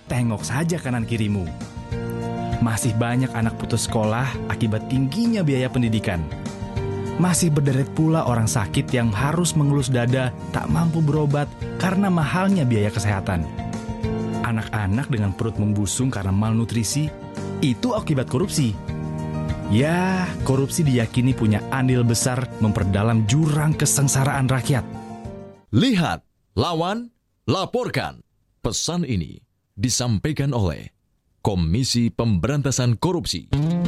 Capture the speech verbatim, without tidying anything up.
tengok saja kanan kirimu. Masih banyak anak putus sekolah akibat tingginya biaya pendidikan. Masih berderet pula orang sakit yang harus mengelus dada tak mampu berobat karena mahalnya biaya kesehatan. Anak-anak dengan perut membusung karena malnutrisi, itu akibat korupsi. Ya, korupsi diyakini punya andil besar memperdalam jurang kesengsaraan rakyat. Lihat, lawan, laporkan. Pesan ini disampaikan oleh Komisi Pemberantasan Korupsi.